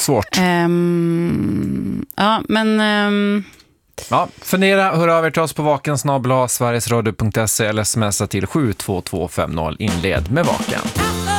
Svårt. Ja, men... Ja, fundera, hör av er till oss på vaken@sverigesradio.se eller smsa till 72250, inled med vaken.